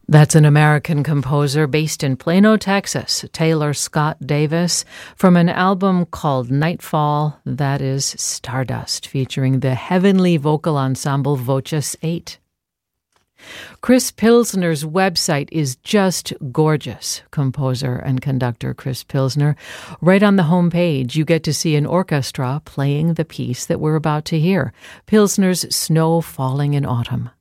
That's an American composer based in Plano, Texas, Taylor Scott Davis, from an album called Nightfall, that is Stardust, featuring the heavenly vocal ensemble Voces 8. Chris Pilsner's website is just gorgeous. Composer and conductor Chris Pilsner. Right on the homepage, you get to see an orchestra playing the piece that we're about to hear, Pilsner's Snow Falling in Autumn.